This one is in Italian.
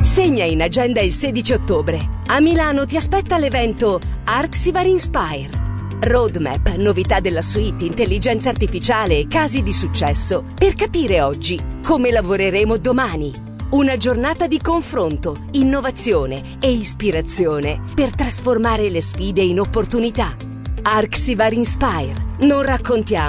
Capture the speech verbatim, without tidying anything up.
Segna in agenda il sedici ottobre. A Milano ti aspetta l'evento Arxivar Inspire. Roadmap, novità della suite, intelligenza artificiale e casi di successo per capire oggi come lavoreremo domani. Una giornata di confronto, innovazione e ispirazione per trasformare le sfide in opportunità. Arxivar Inspire. Non raccontiamo